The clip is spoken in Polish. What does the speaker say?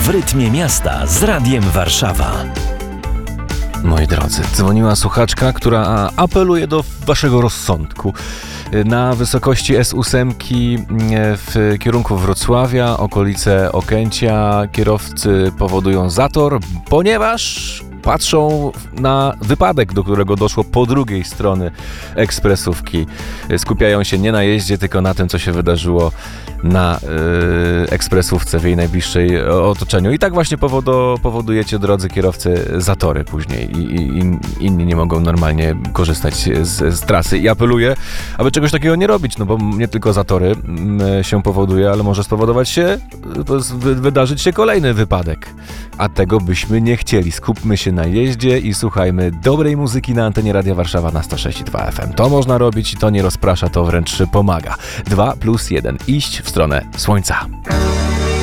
w rytmie miasta z Radiem Warszawa. Moi drodzy, dzwoniła słuchaczka, która apeluje do waszego rozsądku. Na wysokości S8 w kierunku Wrocławia, okolice Okęcia, kierowcy powodują zator, ponieważ patrzą na wypadek, do którego doszło po drugiej stronie ekspresówki. Skupiają się nie na jeździe, tylko na tym, co się wydarzyło na ekspresówce w jej najbliższej otoczeniu. I tak właśnie powodujecie, drodzy kierowcy, zatory później i inni nie mogą normalnie korzystać z trasy. I apeluję, aby czegoś takiego nie robić, no bo nie tylko zatory się powoduje, ale może spowodować się, wydarzyć się kolejny wypadek. A tego byśmy nie chcieli. Skupmy się na jeździe i słuchajmy dobrej muzyki na antenie Radia Warszawa na 106,2 FM. To można robić i to nie rozprasza, to wręcz pomaga. 2+1. Iść w stronę słońca.